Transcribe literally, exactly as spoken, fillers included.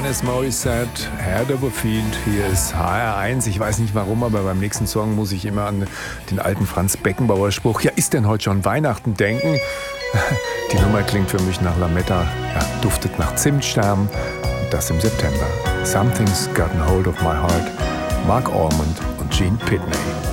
Alanis Morissette, Head Over Field. Hier ist H R eins. Ich weiß nicht warum, aber beim nächsten Song muss ich immer an den alten Franz Beckenbauer Spruch, ja, ist denn heute schon Weihnachten, denken. Die Nummer klingt für mich nach Lametta, ja, duftet nach Zimtsternen. Und das im September. Something's Gotten Hold of My Heart. Mark Ormond und Gene Pitney.